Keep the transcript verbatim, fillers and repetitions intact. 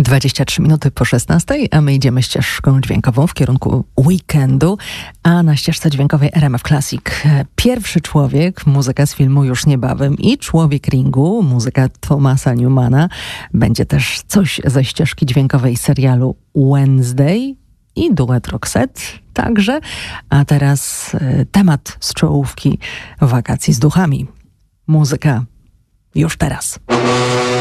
dwadzieścia trzy minuty po szesnastej, a my idziemy ścieżką dźwiękową w kierunku weekendu, a na ścieżce dźwiękowej R M F Classic Pierwszy człowiek, muzyka z filmu Już niebawem, i Człowiek ringu, muzyka Thomasa Newmana. Będzie też coś ze ścieżki dźwiękowej serialu Wednesday i duet Roxette także. A teraz y, temat z czołówki Wakacji z duchami. Muzyka już teraz.